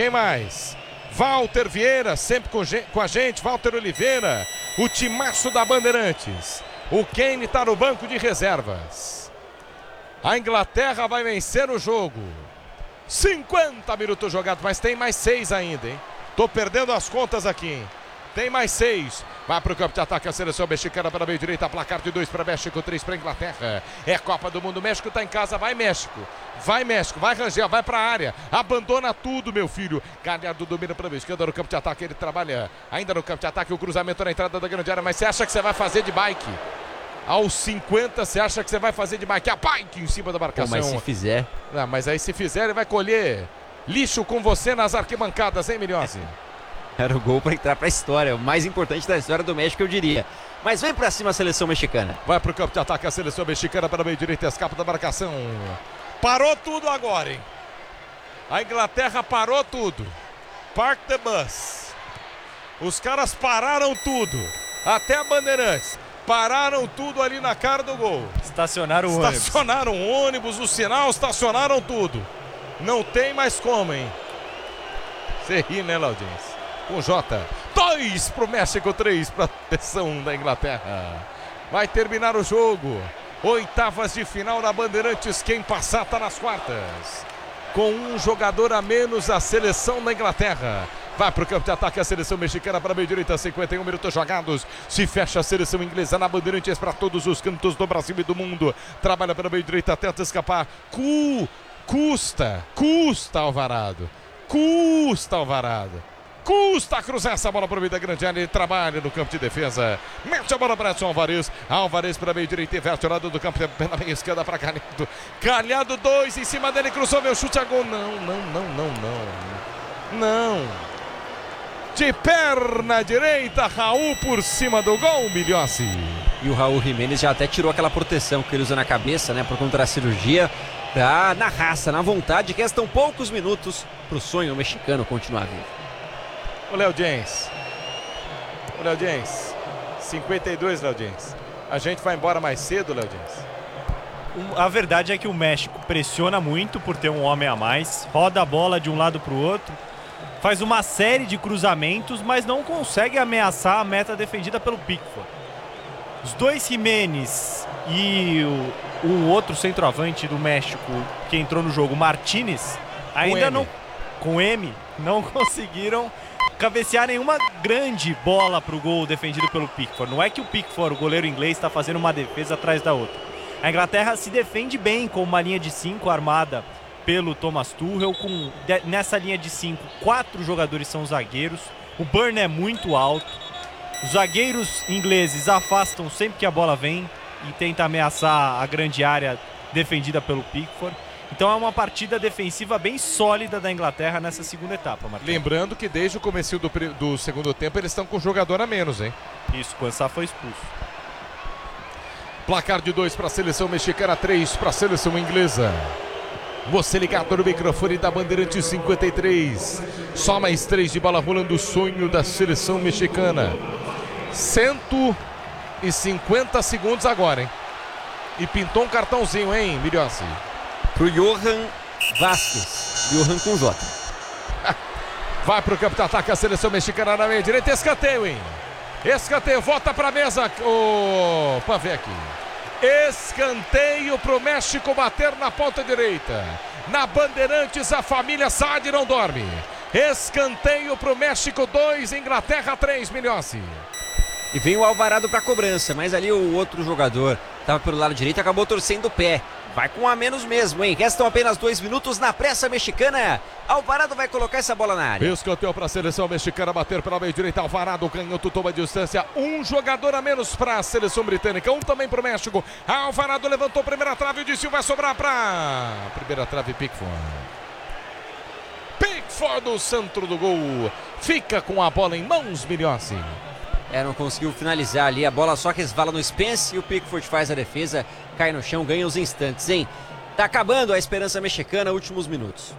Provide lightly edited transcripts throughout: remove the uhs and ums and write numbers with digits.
Quem mais? Walter Vieira, sempre com a gente. Walter Oliveira, o timaço da Bandeirantes. O Kane está no banco de reservas. A Inglaterra vai vencer o jogo. 50 minutos jogados, mas tem mais 6 ainda, hein? Tô perdendo as contas aqui, hein? Tem mais 6. Vai para o campo de ataque a seleção mexicana para meio direita. Placar de 2 para México, 3 para Inglaterra. É Copa do Mundo. México está em casa. Vai México. Vai México. Vai Rangel. Vai para a área. Abandona tudo, meu filho. Galhardo domina para a esquerda no campo de ataque. Ele trabalha ainda no campo de ataque. O cruzamento na entrada da grande área. Mas você acha que você vai fazer de bike? Aos 50, você acha que você vai fazer de bike? A bike em cima da marcação. Pô, mas se fizer... Não, mas aí se fizer, ele vai colher lixo com você nas arquibancadas, hein, Milhozzi? Era o gol para entrar para a história, o mais importante da história do México, eu diria. Mas vem para cima a seleção mexicana. Vai para o campo de ataque a seleção mexicana para meio direito, escapa da marcação. Parou tudo agora, hein? A Inglaterra parou tudo. Park the bus. Os caras pararam tudo. Até a Bandeirantes. Pararam tudo ali na cara do gol. Estacionaram o ônibus. Estacionaram o ônibus, o sinal, estacionaram tudo. Não tem mais como, hein? Você ri, né, Laudiense? Com J. 2 pro México, 3 para a seleção da Inglaterra. Vai terminar o jogo. Oitavas de final na Bandeirantes. Quem passar tá nas quartas. Com um jogador a menos, a seleção da Inglaterra. Vai para o campo de ataque a seleção mexicana para meio direita, 51 minutos jogados. Se fecha a seleção inglesa na Bandeirantes para todos os cantos do Brasil e do mundo. Trabalha para meio direita, tenta escapar. Custa Alvarado. Custa cruzar essa bola para o meio da grande área. Ele trabalha no campo de defesa. Mete a bola para Edson Alvarez. Alvarez para meio direito. Inverte o lado do campo. Pela meia esquerda para Galhardo. Galhardo 2 em cima dele. Cruzou, meu chute a gol. Não. De perna direita. Raul por cima do gol, Milhozzi. E o Raul Jiménez já até tirou aquela proteção que ele usa na cabeça, né? Por conta da cirurgia. Na raça, na vontade. Restam poucos minutos para o sonho mexicano continuar vivo. O Léo Jens. 52, Léo Jens. A gente vai embora mais cedo, Léo Jens. A verdade é que o México pressiona muito por ter um homem a mais. Roda a bola de um lado para o outro. Faz uma série de cruzamentos, mas não consegue ameaçar a meta defendida pelo Pickford. Os dois Jiménez e o outro centroavante do México que entrou no jogo, Martínez, ainda não... Com M, não conseguiram cabecear nenhuma grande bola para o gol defendido pelo Pickford. Não é que o Pickford, o goleiro inglês, está fazendo uma defesa atrás da outra. A Inglaterra se defende bem com uma linha de 5 armada pelo Thomas Tuchel. Nessa linha de 5, 4 jogadores são zagueiros. O burn é muito alto. Os zagueiros ingleses afastam sempre que a bola vem e tenta ameaçar a grande área defendida pelo Pickford. Então é uma partida defensiva bem sólida da Inglaterra nessa segunda etapa, Marcelo. Lembrando que desde o começo do segundo tempo eles estão com um jogador a menos, hein? Isso, Quansá foi expulso. Placar de 2 para a seleção mexicana, 3 para a seleção inglesa. Você ligado no microfone da Bandeirantes 53. Só mais 3 de bola rolando, o sonho da seleção mexicana. 150 segundos agora, hein? E pintou um cartãozinho, hein, Milhozzi? Pro Johan Vázquez. Johan com J. Vai pro campo de ataque a seleção mexicana na meia direita. Escanteio, hein? Escanteio, volta pra mesa. Pra ver aqui. Escanteio pro México bater na ponta direita. Na Bandeirantes, a família Saad não dorme. Escanteio pro México 2, Inglaterra 3, Milhozzi. E vem o Alvarado pra cobrança, mas ali o outro jogador estava pelo lado direito e acabou torcendo o pé. Vai com a menos mesmo, hein? Restam apenas 2 minutos na pressa mexicana. Alvarado vai colocar essa bola na área. Escanteio para a seleção mexicana bater pela meia direita. Alvarado ganhou, toma a distância. Um jogador a menos para a seleção britânica. Um também para o México. Alvarado levantou a primeira trave e disse: vai sobrar para primeira trave, Pickford. Pickford no centro do gol. Fica com a bola em mãos, Milhozzi. Não conseguiu finalizar ali. A bola só resvala no Spence e o Pickford faz a defesa. Cai no chão, ganha os instantes, hein? Tá acabando a esperança mexicana, últimos minutos.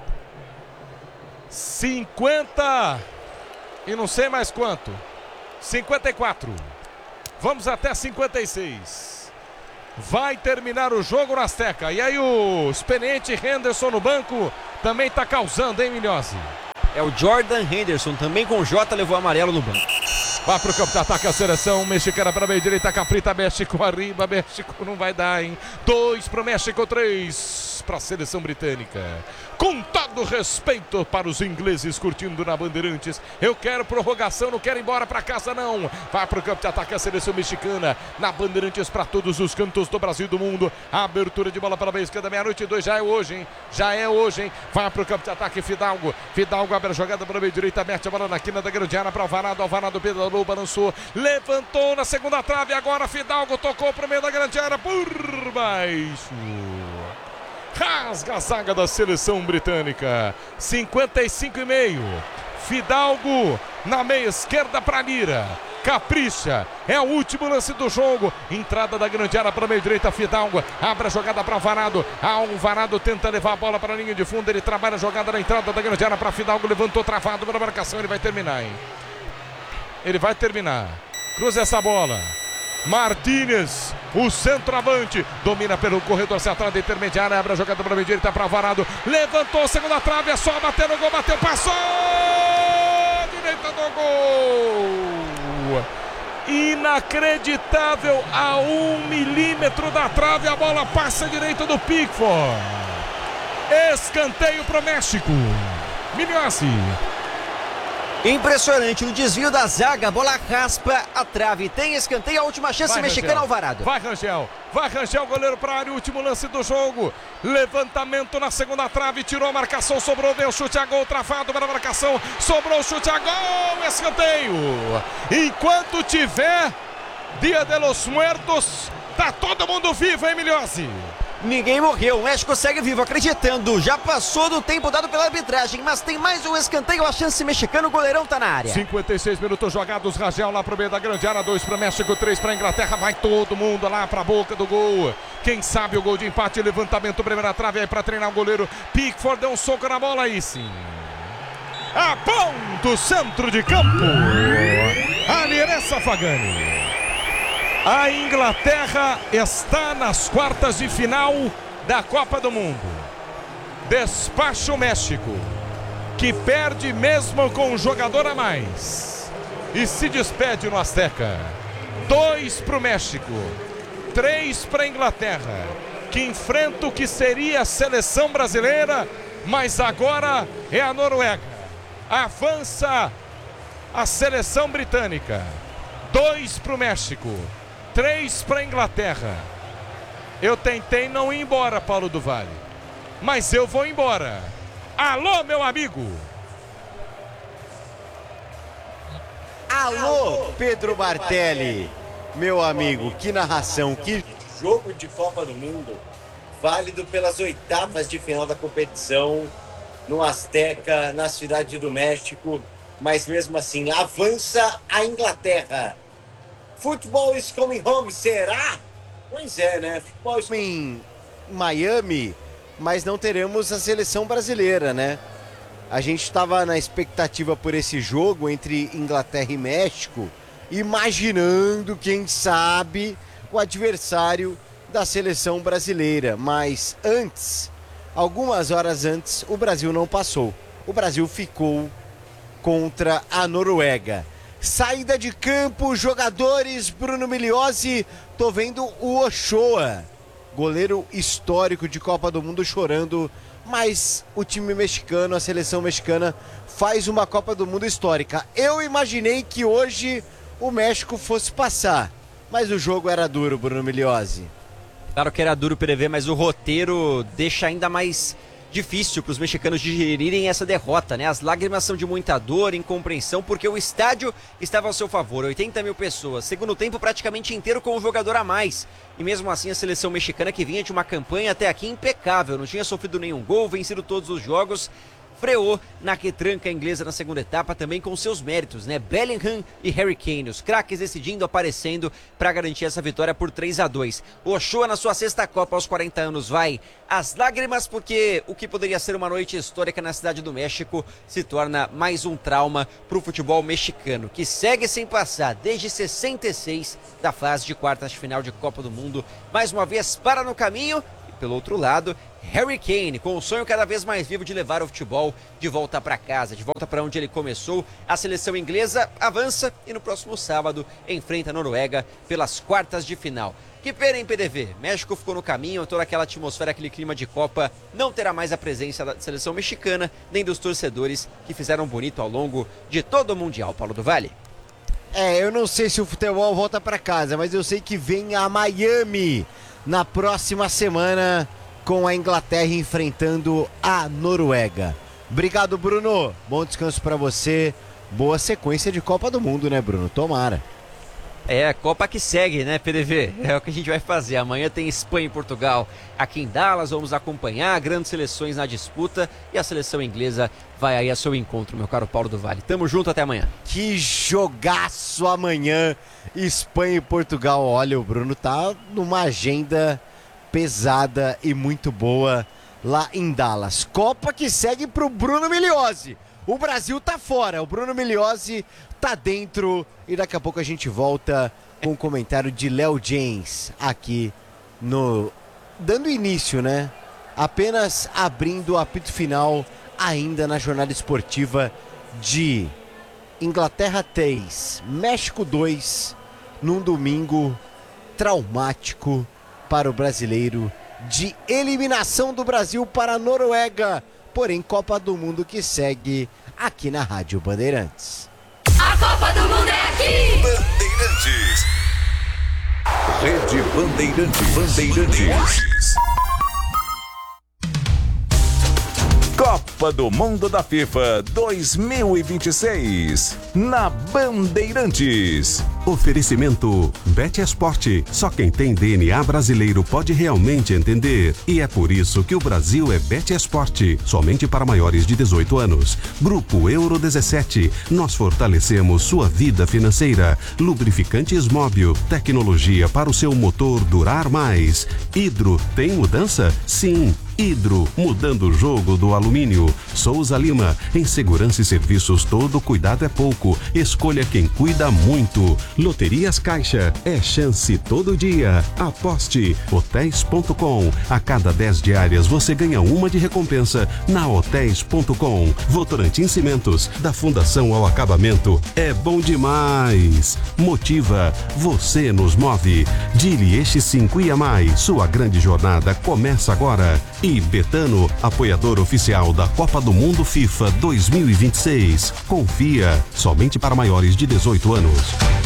50 e não sei mais quanto. 54. Vamos até 56. Vai terminar o jogo no Azteca. E aí o experiente Henderson no banco também tá causando, hein, Milhozzi? É o Jordan Henderson, também com J, levou amarelo no banco. Vai pro campo de ataque a seleção mexicana para meio direita, Caprita, México arriba, México não vai dar, hein? 2 pro México, 3 para a seleção britânica. Com todo respeito para os ingleses curtindo na Bandeirantes, eu quero prorrogação, não quero ir embora para casa não. Vai pro campo de ataque a seleção mexicana, na Bandeirantes para todos os cantos do Brasil e do mundo. A abertura de bola para a esquerda, meia-noite e 2, já é hoje, hein? Já é hoje, hein? Vai pro campo de ataque Fidalgo, Fidalgo abre a jogada para a meio direita, mete a bola na quina da grande área para Alvarado, Alvarado pedalou, balançou, levantou na segunda trave, agora Fidalgo tocou para o meio da grande área, por baixo. Rasga a zaga da seleção britânica. 55,5. Fidalgo na meia esquerda para Lira. Capricha, é o último lance do jogo. Entrada da grande área para a meia direita. Fidalgo abre a jogada para Alvarado. Alvarado tenta levar a bola para a linha de fundo. Ele trabalha a jogada na entrada da grande área para Fidalgo. Levantou travado para a marcação. Ele vai terminar, hein? Ele vai terminar. Cruza essa bola. Martínez, o centroavante, domina pelo corredor central da intermediária, abre a jogada para a meia direita para Alvarado, levantou, segunda trave, é só bater no gol, bateu, passou, direita do gol, inacreditável, a 1 milímetro da trave, a bola passa direito do Pickford, escanteio para o México, Milhossi. Impressionante, o desvio da zaga, a bola raspa a trave, tem escanteio, a última chance mexicana, Alvarado. Vai Rangel, goleiro para a área, último lance do jogo, levantamento na segunda trave, tirou a marcação, sobrou, veio o chute a gol, travado para a marcação, sobrou o chute a gol, escanteio. Enquanto tiver Dia de los Muertos, tá todo mundo vivo, hein, Milhossi? Ninguém morreu, o México segue vivo, acreditando. Já passou do tempo dado pela arbitragem, mas tem mais um escanteio, a chance mexicana, o goleirão tá na área. 56 minutos jogados, Rangel lá pro meio da grande área, 2 para México, 3 para Inglaterra, vai todo mundo lá pra boca do gol. Quem sabe o gol de empate, levantamento, primeira trave aí pra treinar o goleiro. Pickford deu um soco na bola aí sim. A ponto, centro de campo. Ali nessa Fagani. A Inglaterra está nas quartas de final da Copa do Mundo. Despacha o México, que perde mesmo com um jogador a mais. E se despede no Azteca. 2 para o México, 3 para a Inglaterra, que enfrenta o que seria a seleção brasileira, mas agora é a Noruega. Avança a seleção britânica. 2 para o México, 3 para a Inglaterra. Eu tentei não ir embora, Paulo do Vale, mas eu vou embora. Alô, meu amigo. Alô, Pedro Martelli, meu amigo, que narração, que jogo de Copa do Mundo, válido pelas oitavas de final da competição, no Azteca, na Cidade do México, mas mesmo assim, avança a Inglaterra. Futebol is coming home, será? Pois é, né? Futebol is em Miami, mas não teremos a seleção brasileira, né? A gente estava na expectativa por esse jogo entre Inglaterra e México, imaginando, quem sabe, o adversário da seleção brasileira. Mas antes, algumas horas antes, o Brasil não passou. O Brasil ficou contra a Noruega. Saída de campo, jogadores, Bruno Milhossi, tô vendo o Ochoa, goleiro histórico de Copa do Mundo, chorando, mas o time mexicano, a seleção mexicana, faz uma Copa do Mundo histórica. Eu imaginei que hoje o México fosse passar, mas o jogo era duro, Bruno Milhossi. Claro que era duro prever, mas o roteiro deixa ainda mais difícil para os mexicanos digerirem essa derrota, né? As lágrimas são de muita dor, incompreensão, porque o estádio estava ao seu favor, 80 mil pessoas, segundo tempo praticamente inteiro com um jogador a mais. E mesmo assim a seleção mexicana, que vinha de uma campanha até aqui impecável, não tinha sofrido nenhum gol, vencido todos os jogos, freou na retranca inglesa na segunda etapa, também com seus méritos, né? Bellingham e Harry Kane, os craques decidindo, aparecendo para garantir essa vitória por 3-2. Ochoa na sua sexta Copa aos 40 anos vai às lágrimas, porque o que poderia ser uma noite histórica na Cidade do México se torna mais um trauma para o futebol mexicano, que segue sem passar desde 66 da fase de quartas de final de Copa do Mundo. Mais uma vez para no caminho, pelo outro lado, Harry Kane, com o sonho cada vez mais vivo de levar o futebol de volta para casa, de volta para onde ele começou. A seleção inglesa avança e no próximo sábado enfrenta a Noruega pelas quartas de final. Que pena, hein, PDV? México ficou no caminho, toda aquela atmosfera, aquele clima de Copa, não terá mais a presença da seleção mexicana, nem dos torcedores que fizeram bonito ao longo de todo o Mundial. Paulo do Vale. Eu não sei se o futebol volta para casa, mas eu sei que vem a Miami na próxima semana com a Inglaterra enfrentando a Noruega. Obrigado, Bruno. Bom descanso para você. Boa sequência de Copa do Mundo, né, Bruno? Tomara. É a Copa que segue, né, PDV? É o que a gente vai fazer. Amanhã tem Espanha e Portugal aqui em Dallas. Vamos acompanhar grandes seleções na disputa e a seleção inglesa vai aí a seu encontro, meu caro Paulo do Vale. Tamo junto, até amanhã. Que jogaço amanhã, Espanha e Portugal. Olha, o Bruno tá numa agenda pesada e muito boa lá em Dallas. Copa que segue pro Bruno Migliozzi. O Brasil tá fora, o Bruno Migliozzi tá dentro e daqui a pouco a gente volta com o comentário de Léo James aqui no... dando início, né? Apenas abrindo o apito final ainda na jornada esportiva de Inglaterra 3, México 2, num domingo traumático para o brasileiro de eliminação do Brasil para a Noruega. Porém, Copa do Mundo que segue aqui na Rádio Bandeirantes. A Copa do Mundo é aqui! Bandeirantes. Rede Bandeirantes. Copa do Mundo da FIFA 2026 na Bandeirantes. Oferecimento BetEsport. Só quem tem DNA brasileiro pode realmente entender. E é por isso que o Brasil é BetEsport. Somente para maiores de 18 anos. Grupo Euro 17. Nós fortalecemos sua vida financeira. Lubrificantes Móbil. Tecnologia para o seu motor durar mais. Hidro, tem mudança? Sim. Hidro, mudando o jogo do alumínio. Souza Lima, em segurança e serviços todo cuidado é pouco. Escolha quem cuida muito. Loterias Caixa, é chance todo dia. Aposte. Hotéis.com. A cada 10 diárias você ganha uma de recompensa na Hotéis.com. Votorantim Cimentos, da Fundação ao Acabamento. É bom demais. Motiva, você nos move. Dili Eixo 5 e a mais. Sua grande jornada começa agora. E Betano, apoiador oficial da Copa do Mundo FIFA 2026. Confia, somente para maiores de 18 anos.